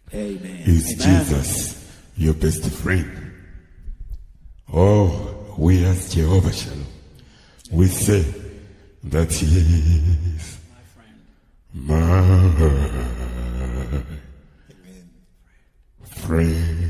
Amen. Is Jesus your best friend? Oh, we as Jehovah Shalom, we say that he is my friend.